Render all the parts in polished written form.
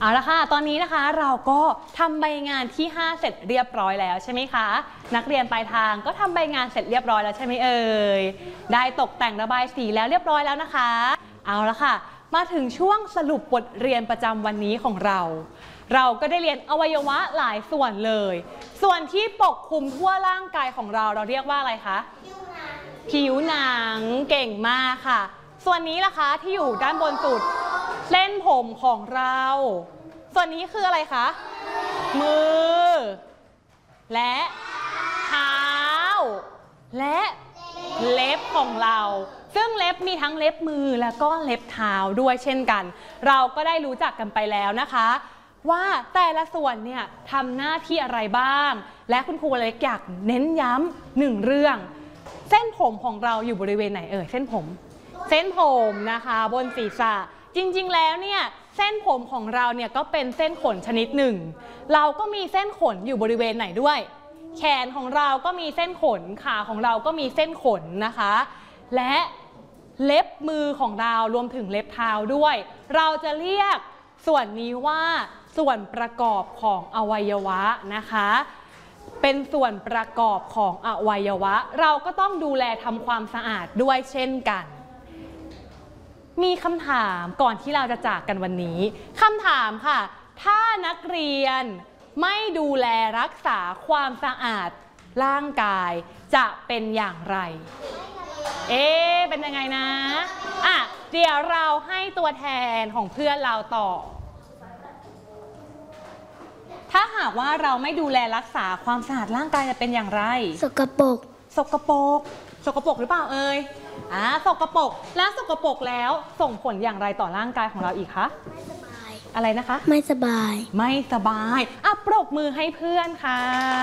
เอาละค่ะตอนนี้นะคะเราก็ทำใบงานที่5เสร็จเรียบร้อยแล้วใช่ไหมคะนักเรียนปลายทางก็ทำใบงานเสร็จเรียบร้อยแล้วใช่ไหมเอ่ยได้ตกแต่งระบายสีแล้วเรียบร้อยแล้วนะคะเอาละค่ะมาถึงช่วงสรุปบทเรียนประจำวันนี้ของเราก็ได้เรียนอวัยวะหลายส่วนเลยส่วนที่ปกคลุมทั่วร่างกายของเราเรียกว่าอะไรคะผิวหนังเก่งมากค่ะส่วนนี้ล่ะคะที่อยู่ด้านบนสุดเส้นผมของเราส่วนนี้คืออะไรคะมือและเท้าและเล็บของเราซึ่งเล็บมีทั้งเล็บมือแล้วก็เล็บเท้าด้วยเช่นกันเราก็ได้รู้จักกันไปแล้วนะคะว่าแต่ละส่วนเนี่ยทำหน้าที่อะไรบ้างและคุณครูเล็กอยากเน้นย้ำ1เรื่องเส้นผมของเราอยู่บริเวณไหนเอ่ยเส้นผมนะคะบนศีรษะจริงๆแล้วเนี่ยเส้นผมของเราเนี่ยก็เป็นเส้นขนชนิดหนึ่งเราก็มีเส้นขนอยู่บริเวณไหนด้วยแขนของเราก็มีเส้นขนขาของเราก็มีเส้นขนนะคะและเล็บมือของเรารวมถึงเล็บเท้าด้วยเราจะเรียกส่วนนี้ว่าส่วนประกอบของอวัยวะนะคะเป็นส่วนประกอบของอวัยวะเราก็ต้องดูแลทำความสะอาดด้วยเช่นกันมีคำถามก่อนที่เราจะจากกันวันนี้คำถามค่ะถ้านักเรียนไม่ดูแลรักษาความสะอาดร่างกายจะเป็นอย่างไรเป็นยังไงนะเดี๋ยวเราให้ตัวแทนของเพื่อนเราตอบถ้าหากว่าเราไม่ดูแลรักษาความสะอาดร่างกายจะเป็นอย่างไรสกปรกหรือเปล่าเอ่ยสกปรกแล้วสกปรกแล้วส่งผลอย่างไรต่อร่างกายของเราอีกคะไม่สบายอะไรนะคะไม่สบายปรบมือให้เพื่อนค่ะ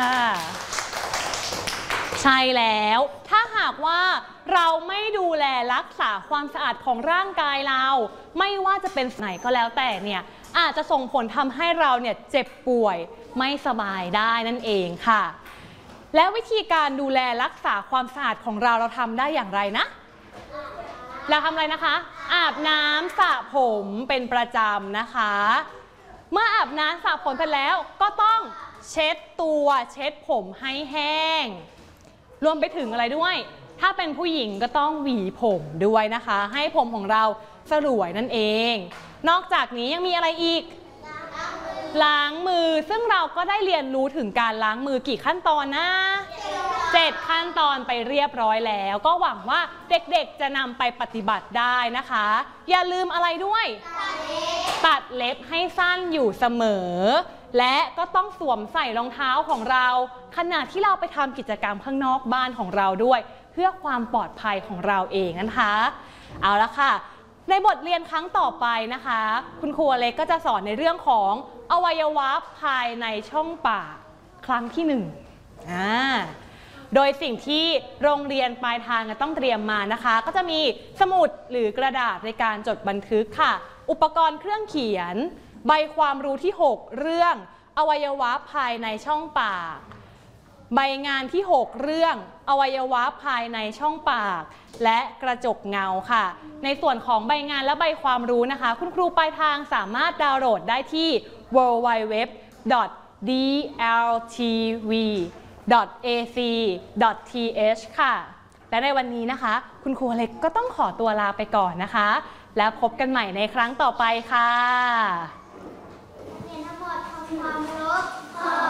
ใช่แล้วถ้าหากว่าเราไม่ดูแลรักษาความสะอาดของร่างกายเราไม่ว่าจะเป็นไหนก็แล้วแต่เนี่ยอาจจะส่งผลทำให้เราเนี่ยเจ็บป่วยไม่สบายได้นั่นเองค่ะและวิธีการดูแลรักษาความสะอาดของเราทำได้อย่างไรนะเราทำอะไรนะคะอาบน้ำสระผมเป็นประจำนะคะเมื่ออาบน้ำสระผมไปแล้วก็ต้องเช็ดตัวเช็ดผมให้แห้งรวมไปถึงอะไรด้วยถ้าเป็นผู้หญิงก็ต้องหวีผมด้วยนะคะให้ผมของเราสลวยนั่นเองนอกจากนี้ยังมีอะไรอีกล้างมือซึ่งเราก็ได้เรียนรู้ถึงการล้างมือกี่ขั้นตอนนะ7ขั้นตอนไปเรียบร้อยแล้วก็หวังว่าเด็กๆจะนำไปปฏิบัติได้นะคะอย่าลืมอะไรด้วยตัดเล็บให้สั้นอยู่เสมอและก็ต้องสวมใส่รองเท้าของเราขณะที่เราไปทำกิจกรรมข้างนอกบ้านของเราด้วยเพื่อความปลอดภัยของเราเองนะคะเอาละค่ะในบทเรียนครั้งต่อไปนะคะคุณครูเล็กก็จะสอนในเรื่องของอวัยวะภายในช่องปากครั้งที่1โดยสิ่งที่โรงเรียนปลายทางต้องเตรียมมานะคะก็จะมีสมุดหรือกระดาษในการจดบันทึกค่ะอุปกรณ์เครื่องเขียนใบความรู้ที่6เรื่องอวัยวะภายในช่องปากใบงานที่6เรื่องอวัยวะภายในช่องปากและกระจกเงาค่ะในส่วนของใบงานและใบความรู้นะคะคุณครูปลายทางสามารถดาวน์โหลดได้ที่ www.dltv.ac.th ค่ะและในวันนี้นะคะคุณครูเล็กก็ต้องขอตัวลาไปก่อนนะคะแล้วพบกันใหม่ในครั้งต่อไปค่ะเรียนทั้งหมดทำความเคารพ